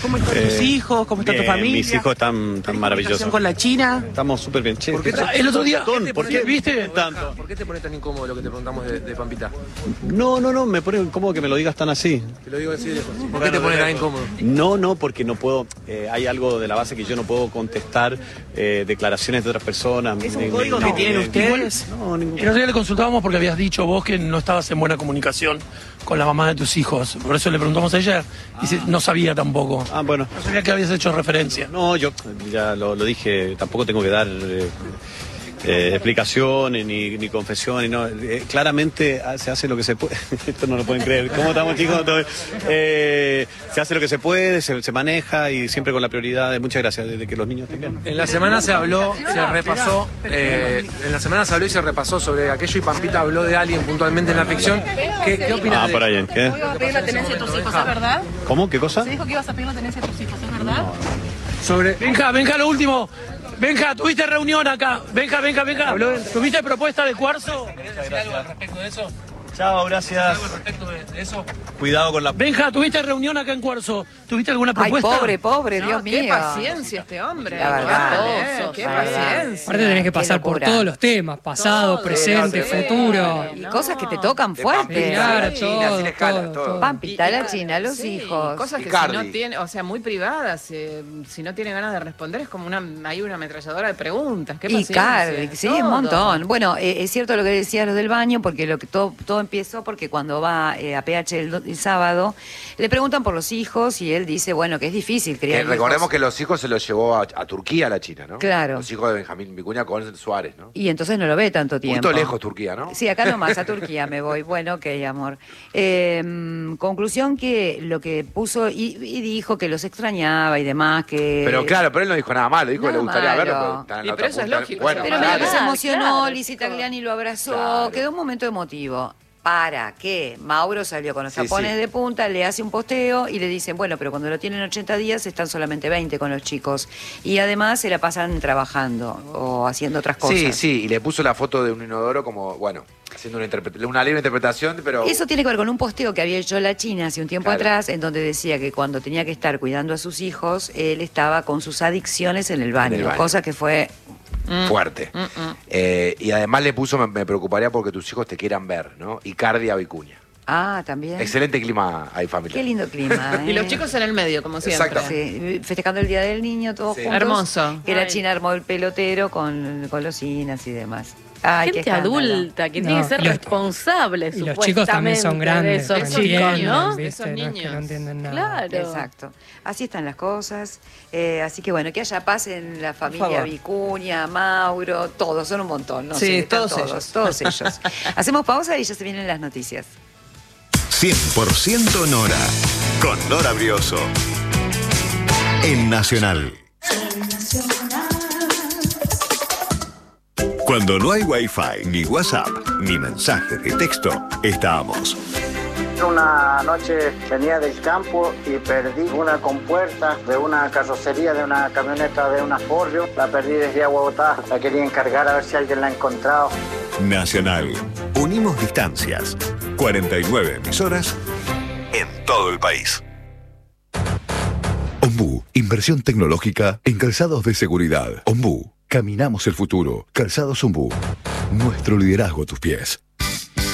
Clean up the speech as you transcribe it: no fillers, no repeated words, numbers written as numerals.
¿Cómo están tus hijos? ¿Cómo está tu familia? Mis hijos están maravillosos. ¿Con la China? Estamos súper bien. Che, El otro día, ¿por qué viste tanto? ¿Por qué te pones tan incómodo lo que te preguntamos de Pampita? No, me pone incómodo que me lo digas tan así. Te lo digo así de lejos. ¿Por qué te pones tan incómodo? No, porque no puedo. Hay algo de la base que yo no puedo contestar declaraciones de otras personas. ¿Es un código que tienen ustedes? No, ningún. el otro día le consultábamos porque habías dicho vos que no estabas en buena comunicación con la mamá de tus hijos. Por eso le preguntamos a ella y no sabía tampoco. Ah, bueno. No sabía que habías hecho referencia. No, yo ya lo dije, tampoco tengo que dar explicaciones ni confesiones. No. Claramente se hace lo que se puede. Esto no lo pueden creer. ¿Cómo estamos, chicos? Se hace lo que se puede, se maneja y siempre con la prioridad de muchas gracias, de que los niños tengan. En la semana se habló, se repasó, y se repasó sobre aquello y Pampita habló de alguien puntualmente en la ficción. ¿Qué opinas de por ahí, ¿qué? ¿Ibas a pedir la tenencia de tus hijos, es verdad? ¿Cómo? ¿Qué cosa? Se dijo que ibas a pedir la tenencia de tus hijos, ¿es verdad? sobre Benja, lo último. Benja, tuviste reunión acá. Benja. ¿Tuviste propuesta de Cuarzo? ¿Querés decir algo al respecto de eso? Chao, gracias. ¿Algo al respecto de eso? Cuidado con la... Benja, ¿tuviste reunión acá en Cuarzo? ¿Tuviste alguna propuesta? Ay, pobre, No, Dios mío. Qué paciencia este hombre. La verdad, Qué la verdad. paciencia. Aparte tenés que pasar Qué por locura. todos los temas, pasado, Todo, presente, sí. futuro. Y cosas que te tocan fuerte. Claro, China, todo, sin escala, todo. todo. Pampita, la China, los Sí, hijos. cosas que Icardi. si no tiene, o sea, muy privadas, si no tiene ganas de responder es como hay una ametralladora de preguntas. Qué Y paciencia. Carly, sí, Todo. un montón. Bueno, es cierto lo que decías lo del baño, porque lo que todo empezó porque cuando va a PH el sábado, le preguntan por los hijos y él dice, bueno, que es difícil criar Recordemos hijos. que los hijos se los llevó a Turquía, la China, ¿no? Claro. Los hijos de Benjamín Vicuña con Suárez, ¿no? Y entonces no lo ve tanto Un tiempo. poquito lejos Turquía, ¿no? Sí, acá nomás, a Turquía me voy. Bueno, ok, amor. Conclusión que lo que puso y dijo que los extrañaba y demás, que... Pero claro, pero él no dijo nada malo, dijo que le Nada gustaría malo. verlo, pero está en Y la pero otra eso es punta. lógico, Bueno, Pero claro. mira que se emocionó, Claro, Lizzy chico. Tagliani lo abrazó, Claro. quedó un momento emotivo. Para que Mauro salió con los Sí, tapones sí. de punta, le hace un posteo y le dicen, bueno, pero cuando lo tienen 80 días están solamente 20 con los chicos. Y además se la pasan trabajando o haciendo otras cosas. Sí, y le puso la foto de un inodoro como, bueno, haciendo una libre interpretación, pero... Eso tiene que ver con un posteo que había hecho la China hace un tiempo Claro. atrás, en donde decía que cuando tenía que estar cuidando a sus hijos, él estaba con sus adicciones en el baño, cosa que fue... fuerte. Y además le puso, me preocuparía porque tus hijos te quieran ver, ¿no? Icardi a Vicuña. Ah, también. Excelente clima ahí, familia. Qué lindo clima. Y los chicos en el medio, como siempre. Exacto. Sí, festejando el Día del Niño, todos Sí. juntos. Hermoso. Que la Ay. China armó el pelotero con golosinas y demás. Ay, qué Gente escándalo. adulta que tiene No, que ser y los- responsable, Y los chicos también son grandes, de no esos chicos, entienden, ¿no? ¿viste? Esos No es que niños. no entienden nada. Claro. Exacto. Así están las cosas. Así que bueno, que haya paz en la familia favor. Vicuña, Mauro, todos, son un montón. No Sí, sé, están todos ellos. Todos ellos. Hacemos pausa y ya se vienen las noticias. 100% Nora, con Nora Brioso. En Nacional. Cuando no hay Wi-Fi, ni WhatsApp, ni mensaje de texto, estamos. Una noche venía del campo y perdí una compuerta de una carrocería de una camioneta de una Forrio. La perdí desde Agua Botá. La quería encargar a ver si alguien la ha encontrado. Nacional. Unimos distancias. 49 emisoras en todo el país. Ombú, inversión tecnológica en calzados de seguridad. Ombú, caminamos el futuro. Calzados Ombú. Nuestro liderazgo a tus pies.